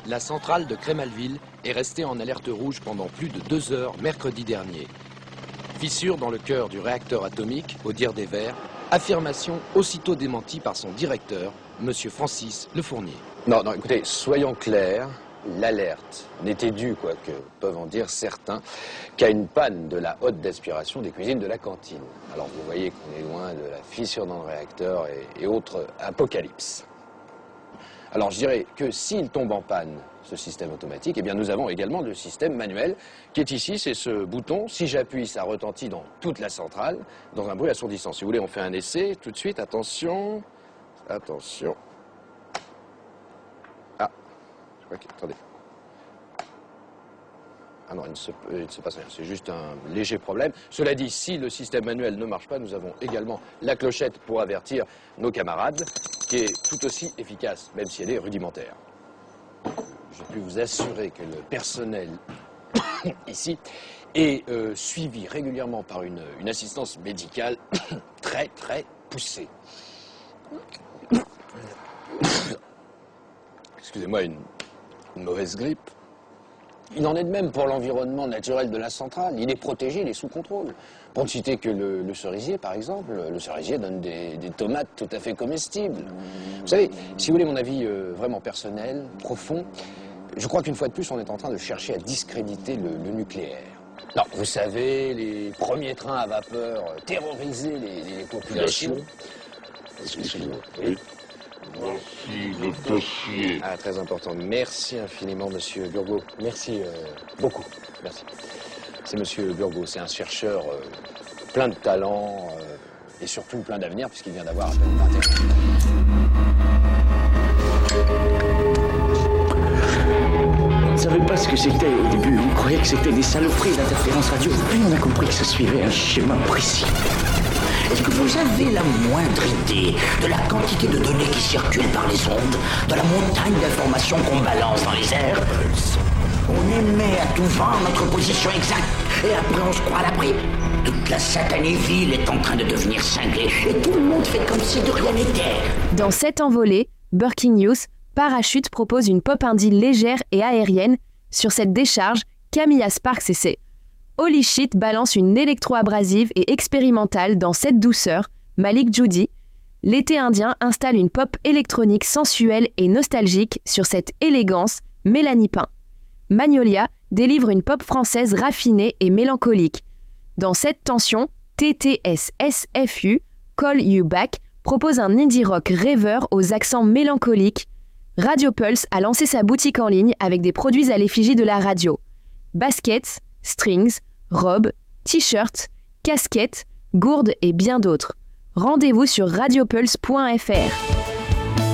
La centrale de Crémalville est restée en alerte rouge pendant plus de 2 heures mercredi dernier. Fissure dans le cœur du réacteur atomique, au dire des Verts, affirmation aussitôt démentie par son directeur, M. Francis Lefournier. Non, écoutez, soyons clairs, l'alerte n'était due, quoique peuvent en dire certains, qu'à une panne de la hotte d'aspiration des cuisines de la cantine. Alors vous voyez qu'on est loin de la fissure dans le réacteur et autres apocalypses. Alors je dirais que s'il tombe en panne, ce système automatique, eh bien nous avons également le système manuel qui est ici, c'est ce bouton. Si j'appuie, ça retentit dans toute la centrale, dans un bruit assourdissant. Si vous voulez, on fait un essai tout de suite. Attention, attention. Ah, je crois que... Attendez. Ah non, il ne se passe rien, c'est juste un léger problème. Cela dit, si le système manuel ne marche pas, nous avons également la clochette pour avertir nos camarades, qui est tout aussi efficace, même si elle est rudimentaire. Je peux vous assurer que le personnel ici est suivi régulièrement par une assistance médicale très poussée. Excusez-moi, une mauvaise grippe. Il en est de même pour l'environnement naturel de la centrale. Il est protégé, il est sous contrôle. Pour ne citer que le cerisier, par exemple, le cerisier donne des tomates tout à fait comestibles. Vous savez, si vous voulez mon avis vraiment personnel, profond, je crois qu'une fois de plus, on est en train de chercher à discréditer le nucléaire. Non, vous savez, les premiers trains à vapeur terrorisaient les populations. Excusez-moi. Oui. Voici le dossier. Ah, très important. Merci infiniment, monsieur Burgot. Merci beaucoup. Merci. C'est monsieur Burgot, c'est un chercheur plein de talent et surtout plein d'avenir puisqu'il vient d'avoir à peine 21 ans. On ne savait pas ce que c'était au début. On croyait que c'était des saloperies d'interférences radio. Puis on a compris que ça suivait un schéma précis. Est-ce que vous avez la moindre idée de la quantité de données qui circulent par les ondes, de la montagne d'informations qu'on balance dans les airs? On émet à tout vent notre position exacte, et après on se croit à l'abri. Toute la satanée ville est en train de devenir cinglée, et tout le monde fait comme si de rien n'était. Dans cette envolée, Breaking News, Parachute propose une pop indie légère et aérienne. Sur cette décharge, Camilla Sparks et ses Holy Shit balance une électro-abrasive et expérimentale dans cette douceur. Malik Judy, l'été indien installe une pop électronique sensuelle et nostalgique sur cette élégance. Mélanie Pain. Magnolia délivre une pop française raffinée et mélancolique. Dans cette tension, TTSSFU, Call You Back, propose un indie rock rêveur aux accents mélancoliques. Radio Pulse a lancé sa boutique en ligne avec des produits à l'effigie de la radio. Baskets, strings, robes, t-shirts, casquettes, gourdes et bien d'autres. Rendez-vous sur radiopulse.fr.